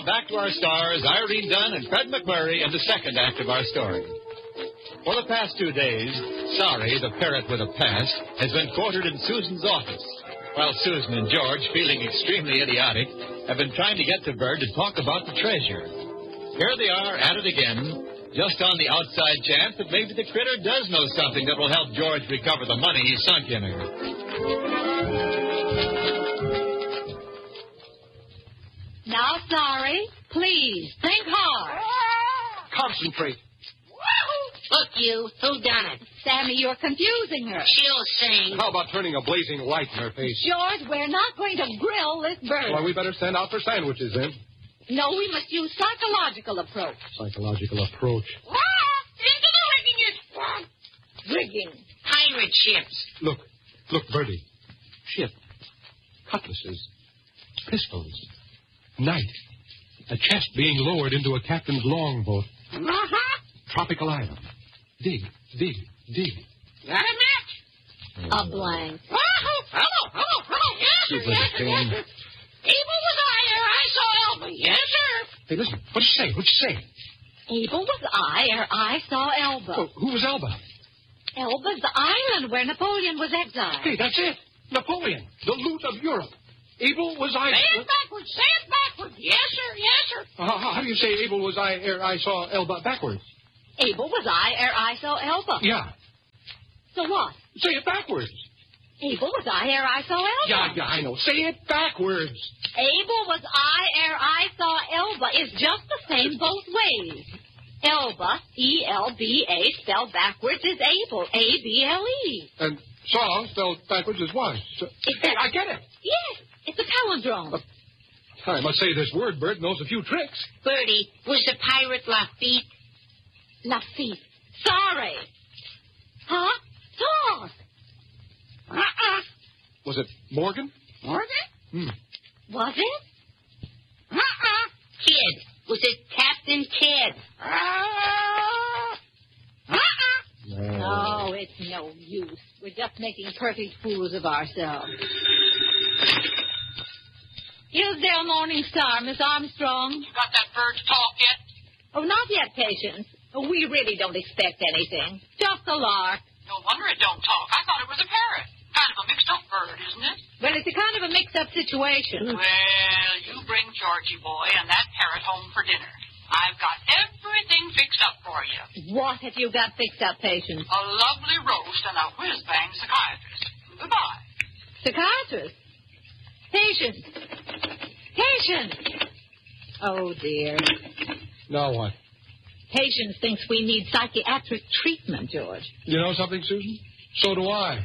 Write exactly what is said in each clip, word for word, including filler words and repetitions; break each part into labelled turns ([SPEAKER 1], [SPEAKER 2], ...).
[SPEAKER 1] back to our stars, Irene Dunn and Fred McMurray, in the second act of our story. For the past two days, Sorry, the parrot with a past, has been quartered in Susan's office, while Susan and George, feeling extremely idiotic, have been trying to get the bird to talk about the treasure. Here they are at it again, just on the outside chance that maybe the critter does know something that will help George recover the money he sunk in her.
[SPEAKER 2] Now, Sorry, please, think hard.
[SPEAKER 3] Concentrate.
[SPEAKER 4] Look, you, who done it?
[SPEAKER 2] Sammy, you're confusing her.
[SPEAKER 4] She'll sing.
[SPEAKER 3] How about turning a blazing light in her face?
[SPEAKER 2] George, we're not going to grill this bird.
[SPEAKER 3] Well, we better send out for sandwiches then.
[SPEAKER 2] No, we must use psychological approach.
[SPEAKER 3] Psychological approach.
[SPEAKER 4] Into the rigging is...
[SPEAKER 2] Rigging.
[SPEAKER 4] Pirate ships.
[SPEAKER 3] Look, look, Birdie. Ship. Cutlasses. Pistols. Knife. A chest being lowered into a captain's longboat.
[SPEAKER 4] Uh-huh.
[SPEAKER 3] Tropical island. Dig, dig, dig.
[SPEAKER 4] Got a match?
[SPEAKER 2] A blank.
[SPEAKER 4] Oh, hello, hello, hello. Yes, sir,
[SPEAKER 3] Super
[SPEAKER 4] yes, sir, yes,
[SPEAKER 3] thing.
[SPEAKER 4] sir. Abel was I ere I saw Elba. Yes, sir.
[SPEAKER 3] Hey, listen. What'd you say? What'd you say?
[SPEAKER 2] Abel was I ere I saw Elba.
[SPEAKER 3] Oh, who was Elba?
[SPEAKER 2] Elba's the island where Napoleon was exiled.
[SPEAKER 3] Hey, that's it. Napoleon. The loot of Europe. Abel was I...
[SPEAKER 4] Say it backwards. Say it backwards. Yes, sir, yes, sir.
[SPEAKER 3] Uh, how do you say Abel was I ere I saw Elba backwards?
[SPEAKER 2] Abel was I ere I saw Elba.
[SPEAKER 3] Yeah.
[SPEAKER 2] So what?
[SPEAKER 3] Say it backwards.
[SPEAKER 2] Abel was I ere I saw Elba.
[SPEAKER 3] Yeah, yeah, I know. Say it backwards.
[SPEAKER 2] Abel was I ere I saw Elba is just the same both ways. Elba, E L B A, spelled backwards is Abel, A B L E.
[SPEAKER 3] And saw spelled backwards is was. So, hey, I get it.
[SPEAKER 2] Yes, it's a palindrome.
[SPEAKER 3] Uh, I must say this word bird knows a few tricks.
[SPEAKER 4] Bertie, was the pirate Lafitte?
[SPEAKER 2] Lafitte. Sorry. Huh? Talk.
[SPEAKER 4] Uh-uh.
[SPEAKER 3] Was it Morgan?
[SPEAKER 4] Morgan?
[SPEAKER 3] Hmm.
[SPEAKER 2] Was it?
[SPEAKER 4] Uh-uh. Kidd. Was it Captain Kidd? Uh-uh. Uh-uh.
[SPEAKER 2] No, it's no use. We're just making perfect fools of ourselves. Hillsdale Morning Star, Miss Armstrong.
[SPEAKER 4] You got that bird to talk yet?
[SPEAKER 2] Oh, not yet, Patience. We really don't expect anything. Just a lark.
[SPEAKER 4] No wonder it don't talk. I thought it was a parrot. Kind of a mixed-up bird, isn't it?
[SPEAKER 2] Well, it's a kind of a mixed-up situation.
[SPEAKER 4] Well, you bring Georgie boy and that parrot home for dinner. I've got everything fixed up for you.
[SPEAKER 2] What have you got fixed up, Patience?
[SPEAKER 4] A lovely roast and a whiz-bang psychiatrist. Goodbye.
[SPEAKER 2] Psychiatrist? Patience. Patience. Oh, dear.
[SPEAKER 3] Now what?
[SPEAKER 2] Patience thinks we need psychiatric treatment, George.
[SPEAKER 3] You know something, Susan? So do I.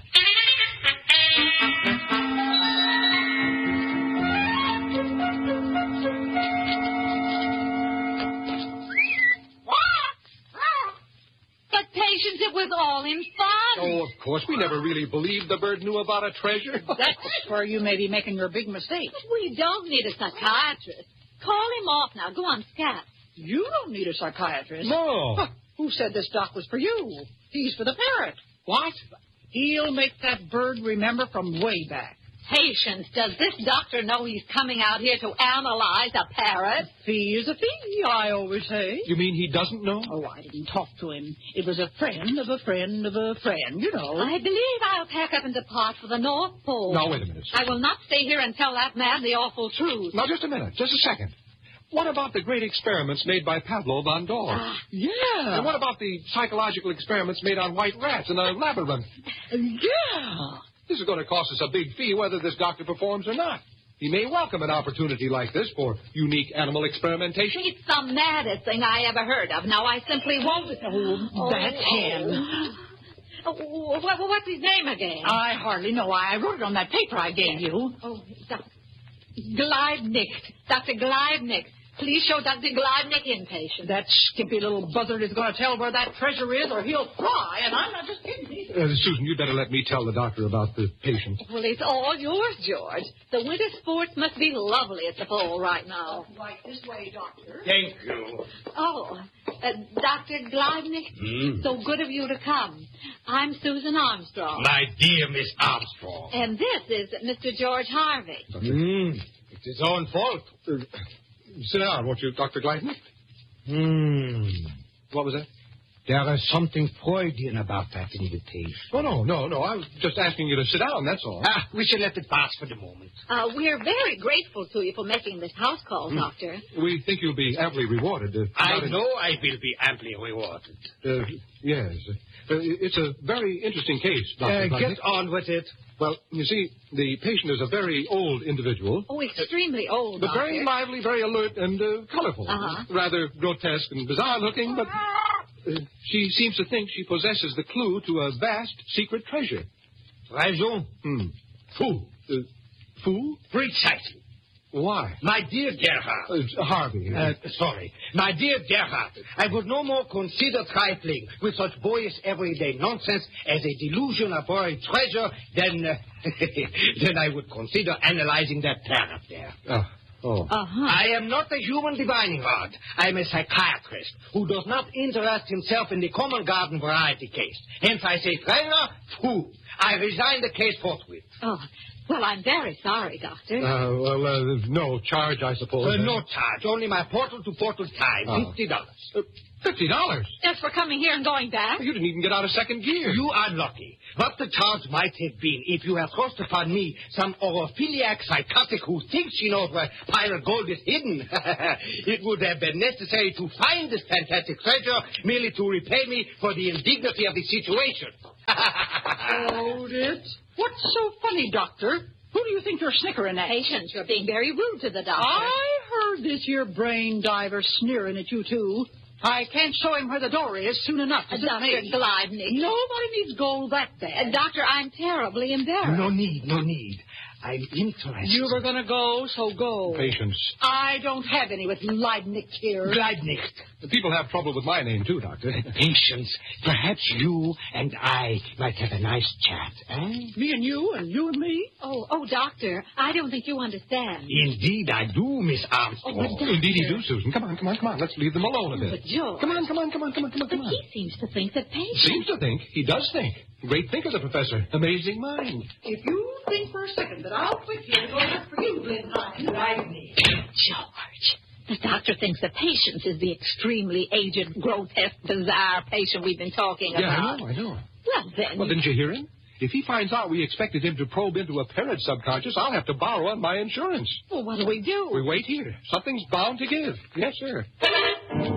[SPEAKER 2] But, Patience, it was all in fun.
[SPEAKER 3] Oh, of course. We never really believed the bird knew about a treasure.
[SPEAKER 5] That's where you may be making your big mistake.
[SPEAKER 2] But we don't need a psychiatrist. Call him off now. Go on, scat.
[SPEAKER 5] You don't need a psychiatrist.
[SPEAKER 3] No.
[SPEAKER 5] Huh. Who said this doc was for you? He's for the parrot.
[SPEAKER 3] What?
[SPEAKER 5] He'll make that bird remember from way back.
[SPEAKER 2] Patience, does this doctor know he's coming out here to analyze a parrot?
[SPEAKER 5] Fee is a fee, I always say.
[SPEAKER 3] You mean he doesn't know?
[SPEAKER 5] Oh, I didn't talk to him. It was a friend of a friend of a friend, you know.
[SPEAKER 2] I believe I'll pack up and depart for the North Pole.
[SPEAKER 3] Now, wait a minute, sir.
[SPEAKER 2] I will not stay here and tell that man the awful truth.
[SPEAKER 3] Now, just a minute. Just a second. What about the great experiments made by Pavlov on dogs?
[SPEAKER 2] Ah,
[SPEAKER 5] Yeah.
[SPEAKER 3] And what about the psychological experiments made on white rats in a labyrinth?
[SPEAKER 5] Yeah.
[SPEAKER 3] This is going to cost us a big fee whether this doctor performs or not. He may welcome an opportunity like this for unique animal experimentation.
[SPEAKER 2] it's the maddest thing I ever heard of. Now, I simply won't...
[SPEAKER 5] Oh, that's him.
[SPEAKER 2] Oh, what, what's his name again?
[SPEAKER 5] I hardly know. I wrote it on that paper I gave you.
[SPEAKER 2] Oh, Doctor Gleibnick. Doctor Gleibnick. Please show Doctor Gleibnick in, patient.
[SPEAKER 5] That skimpy little buzzard is going to tell where that treasure is, or he'll fly, and I'm not just kidding.
[SPEAKER 3] Uh, Susan, you'd better let me tell the doctor about the patient.
[SPEAKER 2] Well, it's all yours, George. The winter sports must be lovely at the Pole right now.
[SPEAKER 5] Right this way, doctor.
[SPEAKER 6] Thank you.
[SPEAKER 2] Oh, uh, Doctor Gleibnick,
[SPEAKER 6] Mm.
[SPEAKER 2] so good of you to come. I'm Susan Armstrong.
[SPEAKER 6] My dear Miss Armstrong.
[SPEAKER 2] And this is Mister George Harvey.
[SPEAKER 6] Mm. It's his own fault.
[SPEAKER 3] Uh, sit down, won't you, Doctor Gleitner?
[SPEAKER 7] Hmm.
[SPEAKER 3] What was that?
[SPEAKER 7] There is something Freudian about that invitation.
[SPEAKER 3] Oh, no, no, no. I was just asking you to sit down, that's all.
[SPEAKER 7] Ah, we should let it pass for the moment.
[SPEAKER 2] Uh, we're very grateful to you for making this house call,
[SPEAKER 3] Mm.
[SPEAKER 2] Doctor.
[SPEAKER 3] We think you'll be amply rewarded. Uh,
[SPEAKER 7] I
[SPEAKER 3] not in-
[SPEAKER 7] know I will be amply rewarded.
[SPEAKER 3] Uh, yes. Uh, it's a very interesting case, Doctor
[SPEAKER 7] Uh,
[SPEAKER 3] Gleitner.
[SPEAKER 7] get on with it.
[SPEAKER 3] Well, you see, the patient is a very old individual.
[SPEAKER 2] Oh, extremely old,
[SPEAKER 3] But
[SPEAKER 2] Doctor.
[SPEAKER 3] very lively, very alert, and uh, colorful.
[SPEAKER 2] Uh-huh.
[SPEAKER 3] Rather grotesque and bizarre looking, but uh, she seems to think she possesses the clue to a vast secret treasure.
[SPEAKER 7] Raison.
[SPEAKER 3] Hmm. Fool. Uh, fool?
[SPEAKER 7] Precisely.
[SPEAKER 3] Why?
[SPEAKER 7] My dear Gerhard.
[SPEAKER 3] Uh, Harvey.
[SPEAKER 7] Uh, sorry. My dear Gerhard, I would no more consider trifling with such boyish everyday nonsense as a delusion of buried treasure than, uh, than I would consider analyzing that parrot there.
[SPEAKER 3] Uh, oh.
[SPEAKER 2] Uh-huh.
[SPEAKER 7] I am not a human divining rod. I am a psychiatrist who does not interest himself in the common garden variety case. Hence I say, treasure, fool. I resign the case forthwith.
[SPEAKER 2] Oh, well, I'm very sorry, Doctor.
[SPEAKER 3] Uh, well, uh, there's no charge, I suppose.
[SPEAKER 7] Uh,
[SPEAKER 3] then.
[SPEAKER 7] no charge, only my portal-to-portal time,
[SPEAKER 3] Oh.
[SPEAKER 7] fifty dollars.
[SPEAKER 3] Uh, Fifty dollars?
[SPEAKER 2] Just for coming here and going back?
[SPEAKER 3] You didn't even get out of second gear.
[SPEAKER 7] You are lucky. What the charge might have been if you had thrust upon me some orophiliac psychotic who thinks she knows where pirate gold is hidden. It would have been necessary to find this fantastic treasure merely to repay me for the indignity of the situation.
[SPEAKER 5] Hold it. What's so funny, Doctor? Who do you think you're snickering at?
[SPEAKER 2] Patience, you're being very rude to the doctor.
[SPEAKER 5] I heard this here brain diver sneering at you, too. I can't show him where the door is soon enough.
[SPEAKER 2] Uh,
[SPEAKER 5] Is it
[SPEAKER 2] Doctor
[SPEAKER 5] me?
[SPEAKER 2] Gleibnick.
[SPEAKER 5] Nobody needs gold that
[SPEAKER 2] Uh,
[SPEAKER 5] bad.
[SPEAKER 2] doctor, I'm terribly embarrassed.
[SPEAKER 7] No need, no need. I'm interested.
[SPEAKER 5] You were going to go, so go.
[SPEAKER 3] Patience.
[SPEAKER 5] I don't have any with Leibnick here.
[SPEAKER 7] Gleibnicht.
[SPEAKER 3] The people have trouble with my name, too, Doctor.
[SPEAKER 7] Patience. Perhaps you and I might have a nice chat, eh?
[SPEAKER 5] Me and you, and you and me.
[SPEAKER 2] Oh, oh, Doctor, I don't think you understand.
[SPEAKER 7] Indeed I do, Miss Armstrong.
[SPEAKER 2] Oh, but Doctor-
[SPEAKER 3] Indeed you do, Susan. Come on, come on, come on. Let's leave them alone a bit.
[SPEAKER 2] But George...
[SPEAKER 3] Come on, come on, come on, come on, come on,
[SPEAKER 2] But
[SPEAKER 3] come on.
[SPEAKER 2] he seems to think that patience...
[SPEAKER 3] Seems to think. He does think. Great thinker, the professor. Amazing mind.
[SPEAKER 5] If you think for a second that I'll quit here to go back for you, Blenheim, Leibnick.
[SPEAKER 2] George, the doctor thinks that Patience is the extremely aged, grotesque, bizarre patient we've been talking
[SPEAKER 3] Yeah,
[SPEAKER 2] about.
[SPEAKER 3] I know, I know.
[SPEAKER 2] Well, then...
[SPEAKER 3] Well, didn't you hear him? If he finds out we expected him to probe into a parrot subconscious, I'll have to borrow on my insurance.
[SPEAKER 2] Well, what do we do?
[SPEAKER 3] We wait here. Something's bound to give. Yes, sir.